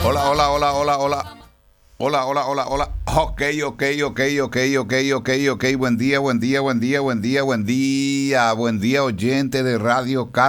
Hola, hola, hola, hola, hola. Hola, hola, hola, hola. Ok. Buen día, buen día, oyente de Radio